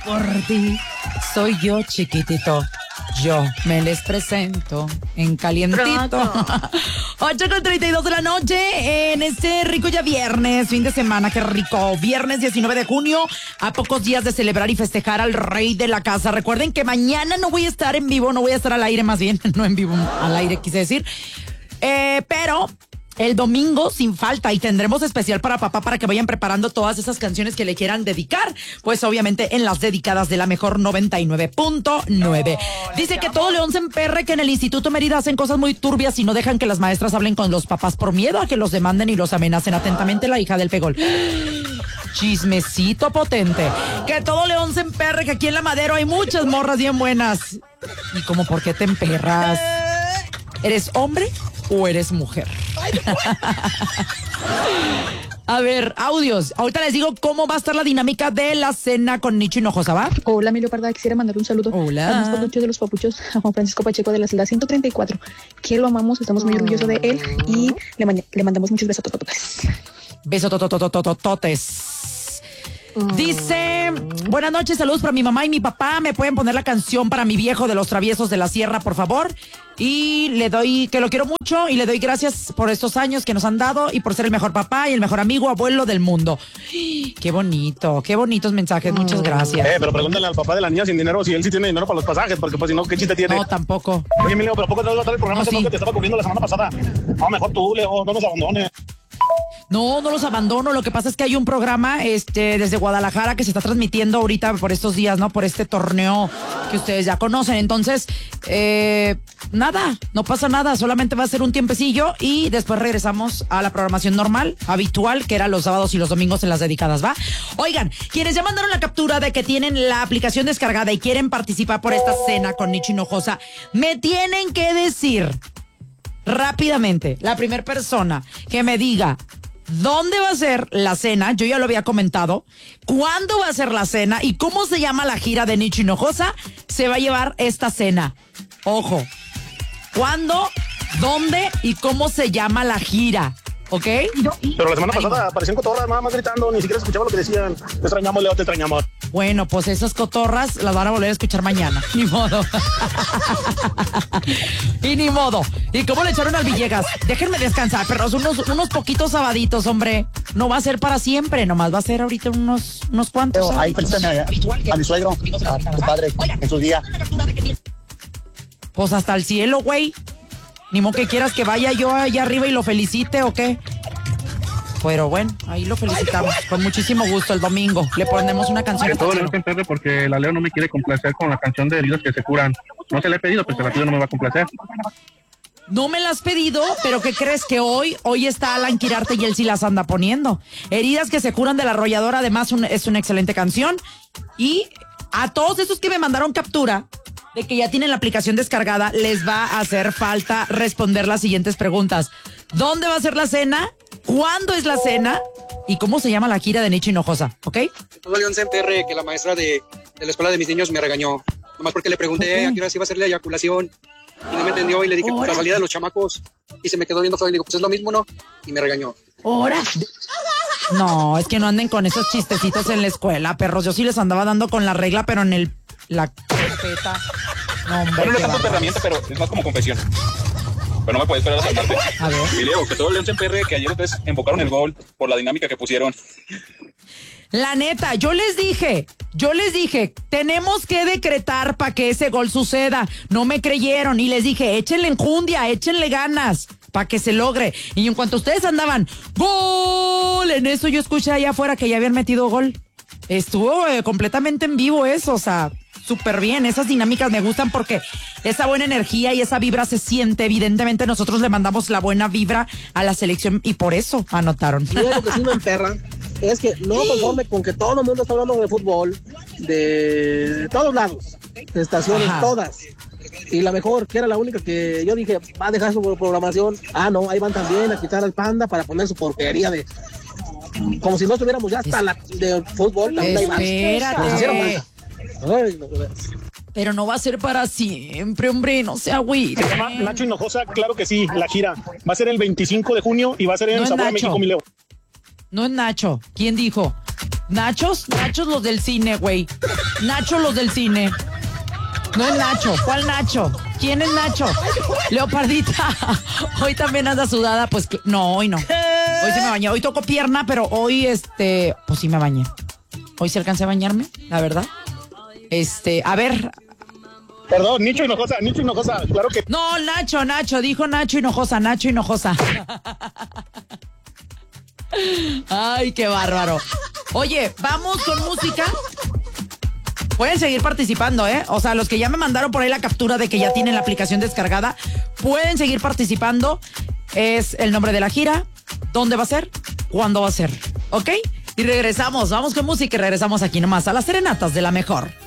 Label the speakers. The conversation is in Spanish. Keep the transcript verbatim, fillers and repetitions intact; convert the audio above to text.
Speaker 1: por ti. Soy yo, chiquitito. Yo me les presento en calientito. ocho con treinta y dos de la noche en este rico ya viernes, fin de semana, qué rico. Viernes diecinueve de junio, a pocos días de celebrar y festejar al rey de la casa. Recuerden que mañana no voy a estar en vivo, no voy a estar al aire más bien, no en vivo, al aire quise decir. Eh, pero... el domingo sin falta y tendremos especial para papá para que vayan preparando todas esas canciones que le quieran dedicar, pues obviamente en las dedicadas de la mejor noventa y nueve punto nueve. Dice que todo León se emperre, que en el Instituto Mérida hacen cosas muy turbias y no dejan que las maestras hablen con los papás por miedo a que los demanden y los amenacen. Atentamente, la hija del Pegol. Chismecito potente. Que todo León se emperre, que aquí en La Madero hay muchas morras bien buenas. ¿Y cómo por qué te emperras? ¿Eres hombre o eres mujer? A ver, audios. Ahorita les digo cómo va a estar la dinámica de la cena con Nicho Hinojosa, ¿va?
Speaker 2: Hola, Emilio Parda, quisiera mandar un saludo
Speaker 1: Hola.
Speaker 2: a los papuchos de los papuchos, a Juan Francisco Pacheco de la celda ciento treinta y cuatro, que lo amamos, estamos muy orgullosos de él y le, ma- le mandamos muchos besos totototes.
Speaker 1: Beso totototototes. Dice, buenas noches, saludos para mi mamá y mi papá. ¿Me pueden poner la canción para mi viejo de los Traviesos de la Sierra, por favor? Y le doy, que lo quiero mucho y le doy gracias por estos años que nos han dado y por ser el mejor papá y el mejor amigo, abuelo del mundo. Qué bonito, qué bonitos mensajes, muchas gracias.
Speaker 3: Eh, pero pregúntale al papá de la niña sin dinero si él sí tiene dinero para los pasajes, porque pues si no, ¿qué chiste tiene?
Speaker 1: No, tampoco.
Speaker 3: Oye, Emilio, pero ¿poco te va a dar el programa
Speaker 1: No,
Speaker 3: ese
Speaker 1: sí.
Speaker 3: que te estaba cubriendo la semana pasada? No, mejor tú, Leo, no nos abandones.
Speaker 1: No, no los abandono. Lo que pasa es que hay un programa este, desde Guadalajara que se está transmitiendo ahorita por estos días, ¿no? Por este torneo que ustedes ya conocen. Entonces, eh, nada, no pasa nada. Solamente va a ser un tiempecillo y después regresamos a la programación normal, habitual, que era los sábados y los domingos en las dedicadas, ¿va? Oigan, quienes ya mandaron la captura de que tienen la aplicación descargada y quieren participar por esta cena con Nicho Hinojosa, me tienen que decir rápidamente, la primera persona que me diga dónde va a ser la cena, yo ya lo había comentado, cuándo va a ser la cena y cómo se llama la gira de Nicho Hinojosa, se va a llevar esta cena. Ojo, cuándo, dónde y cómo se llama la gira, ¿ok?
Speaker 3: Pero la semana pasada aparecían cotorras nada más gritando, ni siquiera escuchaba lo que decían. Te extrañamos, Leo, te extrañamos.
Speaker 1: Bueno, pues esas cotorras las van a volver a escuchar mañana. Ni modo. Y ni modo. ¿Y cómo le echaron al Villegas? Déjenme descansar, perros. Unos, unos poquitos sabaditos, hombre. No va a ser para siempre. Nomás va a ser ahorita unos, unos cuantos.
Speaker 4: Ahí felicítame a, a mi suegro, a tu padre, en su día.
Speaker 1: Pues hasta el cielo, güey. Ni modo que quieras que vaya yo allá arriba y lo felicite o qué. Pero bueno, ahí lo felicitamos. Con muchísimo gusto el domingo. Le ponemos una canción.
Speaker 5: Que todo León se emperre porque la Leo no me quiere complacer con la canción de heridas que se curan. No se le he pedido, pues se la pido, no me va a complacer.
Speaker 1: No me la has pedido, pero ¿qué crees? Que hoy, hoy está Alan Quirarte y él sí las anda poniendo. Heridas que se curan de la arrolladora, además un, es una excelente canción. Y a todos esos que me mandaron captura de que ya tienen la aplicación descargada, les va a hacer falta responder las siguientes preguntas. ¿Dónde va a ser la cena? ¿Cuándo es la cena? ¿Y cómo se llama la gira de Nicho Hinojosa? ¿Ok?
Speaker 6: Todo León se emperre que la maestra de, de la escuela de mis niños me regañó. Nomás porque le pregunté
Speaker 1: ¿Por qué?
Speaker 6: a qué hora se iba a hacer la eyaculación. Y no me entendió y le dije, por la salida de los chamacos. Y se me quedó viendo feo y le digo, pues es lo mismo, ¿no? Y me regañó.
Speaker 1: ¿Hora? No, es que no anden con esos chistecitos en la escuela, perros. Yo sí les andaba dando con la regla, pero en el... la carpeta. No, hombre,
Speaker 7: Bueno, no
Speaker 1: qué
Speaker 7: es tanto
Speaker 1: bárbaro.
Speaker 7: herramienta, pero es más como confesión. Pero no me puedes esperar a saltarte.
Speaker 1: A ver.
Speaker 7: Y Leo, que todo el León se emperre, que ayer ustedes enfocaron el gol por la dinámica que pusieron.
Speaker 1: La neta, yo les dije, yo les dije, tenemos que decretar para que ese gol suceda. No me creyeron y les dije, échenle enjundia, échenle ganas para que se logre. Y en cuanto ustedes andaban, ¡gol! En eso yo escuché allá afuera que ya habían metido gol. Estuvo eh, completamente en vivo eso, o sea, súper bien. Esas dinámicas me gustan porque esa buena energía y esa vibra se siente. Evidentemente nosotros le mandamos la buena vibra a la selección y por eso anotaron.
Speaker 8: Y lo que sí me emperra es que no conforme con que todo el mundo está hablando de fútbol, de todos lados, de estaciones,
Speaker 1: Ajá.
Speaker 8: todas. Y la mejor, que era la única que yo dije, va a dejar su programación. Ah, no, ahí van también a quitar al Panda para poner su porquería de... Como si no estuviéramos ya hasta la de fútbol. También ahí van.
Speaker 1: Espérate.
Speaker 8: Nos hicieron falta. Ay, no,
Speaker 1: Pero no va a ser para siempre, hombre, no sea güey.
Speaker 3: Se llama Nacho Hinojosa, claro que sí, la gira. Va a ser el veinticinco de junio y va a ser en
Speaker 1: No es
Speaker 3: Sabor a
Speaker 1: Nacho.
Speaker 3: México, mi Leo.
Speaker 1: No es Nacho. ¿Quién dijo? ¿Nachos? Nachos los del cine, güey. Nachos los del cine. No es Nacho. ¿Cuál Nacho? ¿Quién es Nacho? Leopardita. Hoy también anda sudada. Pues que, no, hoy no. Hoy sí me bañé. Hoy toco pierna, pero hoy, este, pues sí me bañé. Hoy sí alcancé a bañarme, la verdad. Este, a ver.
Speaker 3: Perdón, Nicho Hinojosa, Nicho Hinojosa, claro que...
Speaker 1: No, Nacho, Nacho, dijo Nacho Hinojosa, Nacho Hinojosa. Ay, qué bárbaro. Oye, vamos con música. Pueden seguir participando, ¿eh? O sea, los que ya me mandaron por ahí la captura de que ya tienen la aplicación descargada, pueden seguir participando. Es el nombre de la gira, dónde va a ser, cuándo va a ser, ¿ok? Y regresamos, vamos con música y regresamos aquí nomás a las serenatas de la mejor.